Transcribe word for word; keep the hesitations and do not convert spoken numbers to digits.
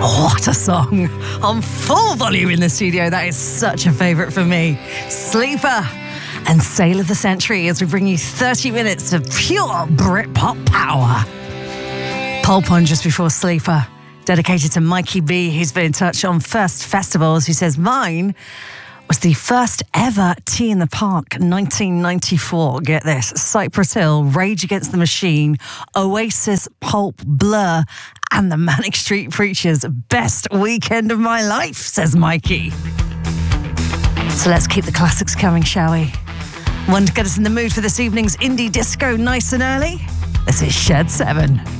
What a song. On full volume in the studio. That is such a favourite for me. Sleeper and Sale of the Century as we bring you thirty minutes of pure Britpop power. Pulp on just before Sleeper. Dedicated to Mikey B, who's been in touch on First Festivals, who says, mine was the first ever Tea in the Park, nineteen ninety-four. Get this, Cypress Hill, Rage Against the Machine, Oasis, Pulp, Blur, and the Manic Street Preachers. Best weekend of my life, says Mikey. So let's keep the classics coming, shall we? One to get us in the mood for this evening's indie disco nice and early. This is Shed seven.